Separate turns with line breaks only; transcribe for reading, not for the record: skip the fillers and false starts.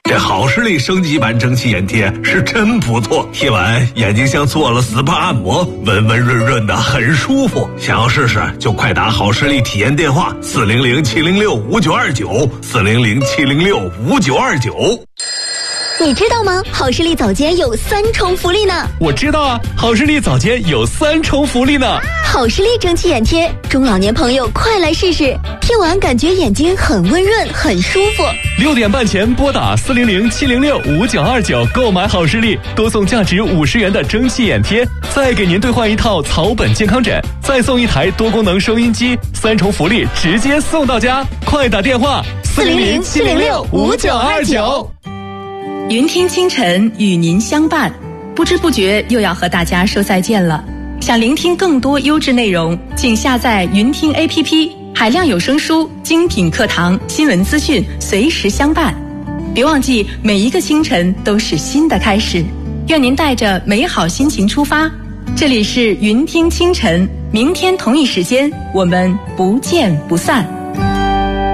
这好视力升级版蒸汽眼贴是真不错，贴完眼睛像做了 SPA 按摩，温温润润的，很舒服。想要试试就快打好视力体验电话400-706-5929，400-706-5929。
你知道吗？好视力早间有3重福利呢。
我知道啊，好视力早间有3重福利呢。
好视力蒸汽眼贴，中老年朋友快来试试，贴完感觉眼睛很温润，很舒服。
6点半前拨打400-706-5929购买好视力，多送价值50元的蒸汽眼贴，再给您兑换一套草本健康枕，再送一台多功能收音机，3重福利直接送到家。快打电话400-706-5929。
云听清晨与您相伴，不知不觉又要和大家说再见了。想聆听更多优质内容，请下载云听 APP， 海量有声书、精品课堂、新闻资讯随时相伴。别忘记，每一个清晨都是新的开始。愿您带着美好心情出发。这里是云听清晨，明天同一时间我们不见不散。